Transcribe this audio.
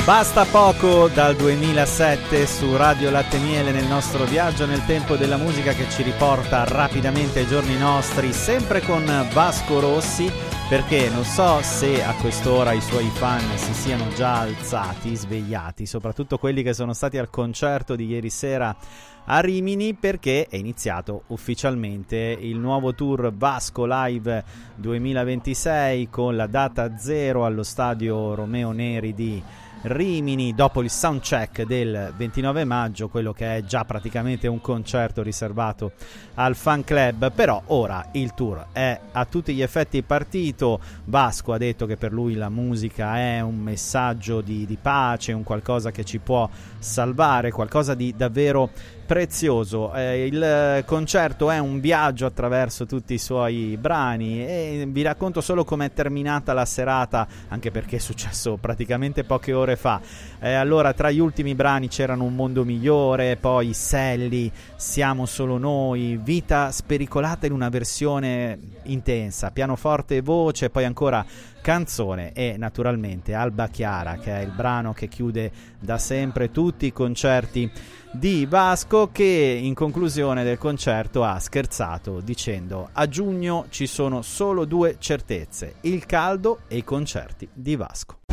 Basta poco dal 2007 su Radio Latte Miele, nel nostro viaggio nel tempo della musica che ci riporta rapidamente ai giorni nostri, sempre con Vasco Rossi, perché non so se a quest'ora i suoi fan si siano già alzati, svegliati, soprattutto quelli che sono stati al concerto di ieri sera a Rimini, perché è iniziato ufficialmente il nuovo tour Vasco Live 2026 con la data 0 allo stadio Romeo Neri di Rimini, dopo il soundcheck del 29 maggio, quello che è già praticamente un concerto riservato al fan club. Però ora il tour è a tutti gli effetti partito. Vasco ha detto che per lui la musica è un messaggio di pace, un qualcosa che ci può salvare, qualcosa di davvero prezioso. Il concerto è un viaggio attraverso tutti i suoi brani e vi racconto solo com'è terminata la serata, anche perché è successo praticamente poche ore fa. Allora, tra gli ultimi brani c'erano Un mondo migliore, poi Selli, Siamo solo noi, Vita spericolata in una versione intensa, pianoforte e voce, poi ancora Canzone e naturalmente Alba Chiara, che è il brano che chiude da sempre tutti i concerti di Vasco, che in conclusione del concerto ha scherzato dicendo: a giugno ci sono solo due certezze, il caldo e i concerti di Vasco.